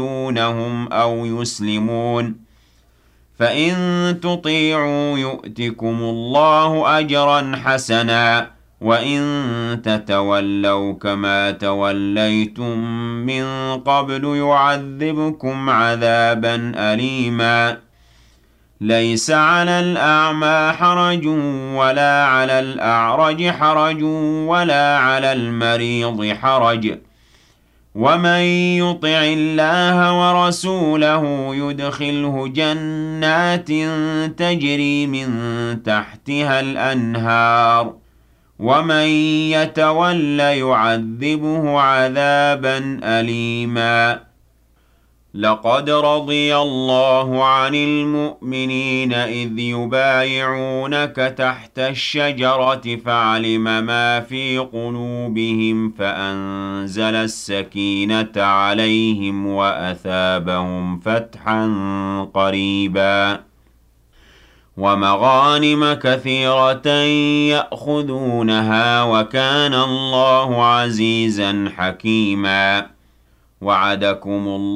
يُؤْذُونَهُمْ أَوْ يُسْلِمُونَ فَإِن تُطِيعُوا يُؤْتِكُمُ اللَّهُ أَجْرًا حَسَنًا وَإِن تَتَوَلَّوْا كَمَا تَوَلَّيْتُم مِّن قَبْلُ يُعَذِّبْكُمْ عَذَابًا أَلِيمًا لَيْسَ عَلَى الْأَعْمَىٰ حَرَجٌ وَلَا عَلَى الْأَعْرَجِ حَرَجٌ وَلَا عَلَى الْمَرِيضِ حَرَجٌ وَمَن يُطِعِ اللَّهَ وَرَسُولَهُ يُدْخِلْهُ جَنَّاتٍ تَجْرِي مِن تَحْتِهَا الْأَنْهَارُ وَمَن يَتَوَلَّ يُعَذِّبْهُ عَذَابًا أَلِيمًا لَقَدْ رَضِيَ اللَّهُ عَنِ الْمُؤْمِنِينَ إِذْ يُبَايِعُونَكَ تَحْتَ الشَّجَرَةِ فَعَلِمَ مَا فِي قُلُوبِهِمْ فَأَنزَلَ السَّكِينَةَ عَلَيْهِمْ وَأَثَابَهُمْ فَتْحًا قَرِيبًا وَمَغَانِمَ كَثِيرَةً يَأْخُذُونَهَا وَكَانَ اللَّهُ عَزِيزًا حَكِيمًا وَعَدَكُمُ